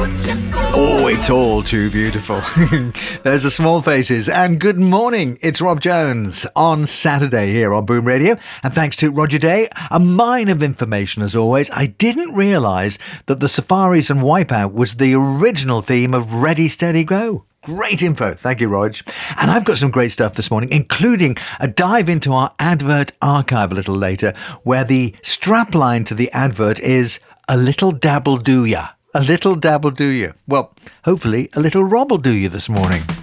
Oh, it's all too beautiful. There's the Small Faces, and good morning. It's Rob Jones on Saturday here on Boom Radio. And thanks to Roger Day, a mine of information as always. I didn't realise that the Safaris and Wipeout was the original theme of Ready, Steady, Go. Great info. Thank you, Rog. And I've got some great stuff this morning, including a dive into our advert archive a little later, where the strapline to the advert is "A little dabble do ya." A little dabble do you. Well, hopefully a little Rob will do you this morning.